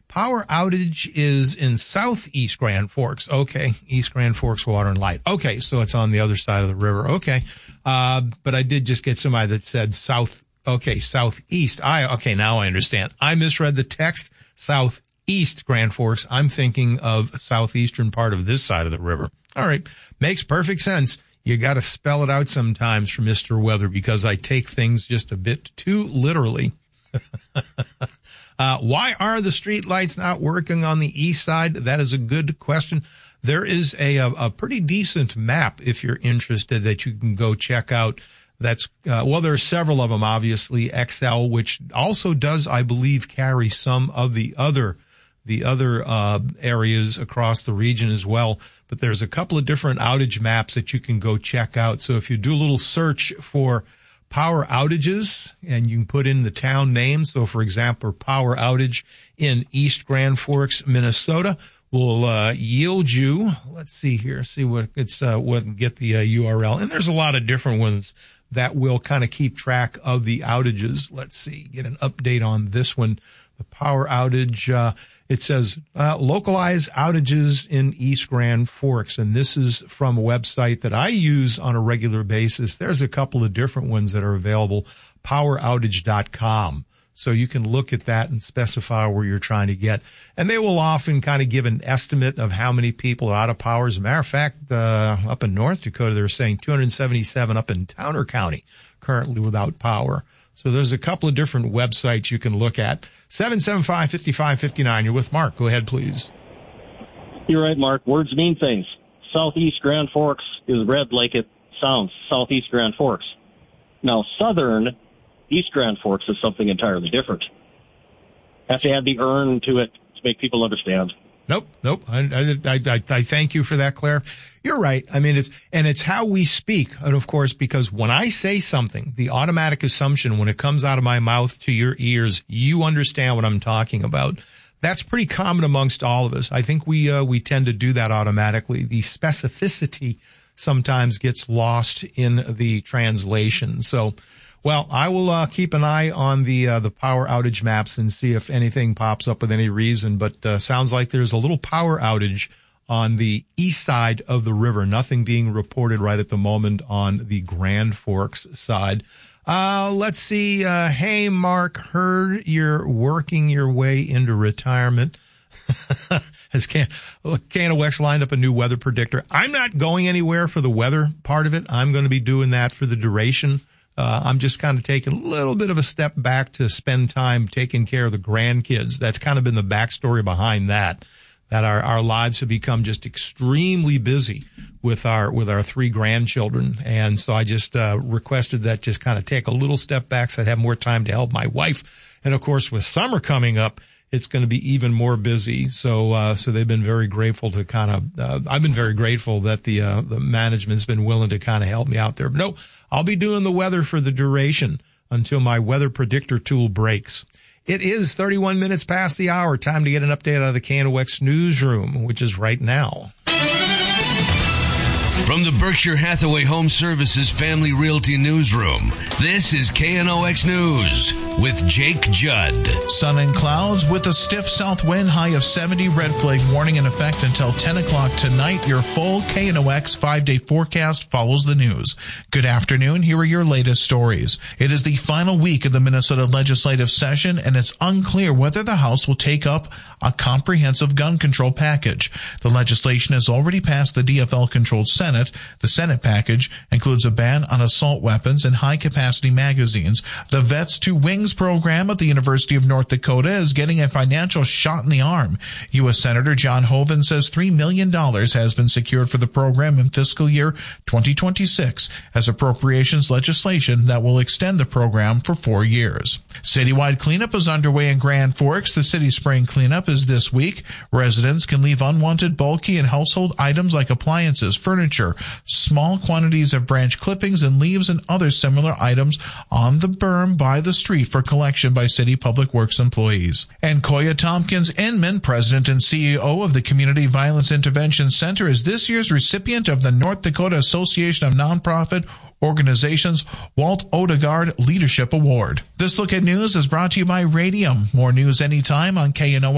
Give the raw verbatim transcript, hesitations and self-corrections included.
Power outage is in southeast Grand Forks. Okay. East Grand Forks Water and Light. Okay. So it's on the other side of the river. Okay. Uh, but I did just get somebody that said south. Okay. Southeast. I, okay. Now I understand. I misread the text. Southeast Grand Forks. I'm thinking of southeastern part of this side of the river. All right. Makes perfect sense. You got to spell it out sometimes for Mister Weather because I take things just a bit too literally. uh, why are the street lights not working on the east side? That is a good question. There is a, a, a pretty decent map if you're interested that you can go check out. That's, uh, well, there are several of them, obviously. X L, which also does, I believe, carry some of the other, the other, uh, areas across the region as well. But there's a couple of different outage maps that you can go check out. So if you do a little search for power outages and you can put in the town name. So for example, power outage in East Grand Forks, Minnesota will, uh, yield you. Let's see here. See what it's, uh, what get the uh, U R L. And there's a lot of different ones that will kind of keep track of the outages. Let's see, get an update on this one. The power outage, uh, it says, uh, localized outages in East Grand Forks. And this is from a website that I use on a regular basis. There's a couple of different ones that are available, power outage dot com. So you can look at that and specify where you're trying to get. And they will often kind of give an estimate of how many people are out of power. As a matter of fact, uh, up in North Dakota, they're saying two hundred seventy-seven up in Towner County currently without power. So there's a couple of different websites you can look at. seven seven five, five five five nine. You're with Mark. Go ahead, please. You're right, Mark. Words mean things. Southeast Grand Forks is read like it sounds, Southeast Grand Forks. Now, southern East Grand Forks is something entirely different. Have to add the "earn" to it to make people understand. Nope, nope. I, I, I, I thank you for that, Claire. You're right. I mean, it's, and it's how we speak. And of course, because when I say something, the automatic assumption when it comes out of my mouth to your ears, you understand what I'm talking about. That's pretty common amongst all of us. I think we, uh, we tend to do that automatically. The specificity sometimes gets lost in the translation. So, well, I will uh, keep an eye on the uh, the power outage maps and see if anything pops up with any reason. But uh, sounds like there's a little power outage on the east side of the river. Nothing being reported right at the moment on the Grand Forks side. Uh, let's see. Uh, hey, Mark, heard you're working your way into retirement. Has Can- KNOX lined up a new weather predictor. I'm not going anywhere for the weather part of it. I'm going to be doing that for the duration. Uh, I'm just kind of taking a little bit of a step back to spend time taking care of the grandkids. That's kind of been the backstory behind that, that our, our lives have become just extremely busy with our, with our three grandchildren. And so I just, uh, requested that just kind of take a little step back so I'd have more time to help my wife. And of course, with summer coming up, it's going to be even more busy. So, uh, so they've been very grateful to kind of, uh, I've been very grateful that the, uh, the management's been willing to kind of help me out there. But no, I'll be doing the weather for the duration until my weather predictor tool breaks. It is thirty-one minutes past the hour. Time to get an update out of the KNOX newsroom, which is right now. From the Berkshire Hathaway Home Services Family Realty Newsroom, this is K N O X News with Jake Judd. Sun and clouds with a stiff south wind, high of seventy, red flag warning in effect until ten o'clock tonight. Your full K N O X five-day forecast follows the news. Good afternoon. Here are your latest stories. It is the final week of the Minnesota legislative session, and it's unclear whether the House will take up a comprehensive gun control package. The legislation has already passed the D F L-controlled Senate. The Senate package includes a ban on assault weapons and high-capacity magazines. The Vets to Wings program at the University of North Dakota is getting a financial shot in the arm. U S Senator John Hoeven says three million dollars has been secured for the program in fiscal year twenty twenty-six as appropriations legislation that will extend the program for four years. Citywide cleanup is underway in Grand Forks. The city spring cleanup is this week. Residents can leave unwanted, bulky, and household items like appliances, furniture, small quantities of branch clippings and leaves and other similar items on the berm by the street for collection by City Public Works employees. And Koya Tompkins Inman, president and C E O of the Community Violence Intervention Center, is this year's recipient of the North Dakota Association of Nonprofit Organizations Walt Odegaard Leadership Award. This Look at News is brought to you by Radium. More news anytime on K N O X.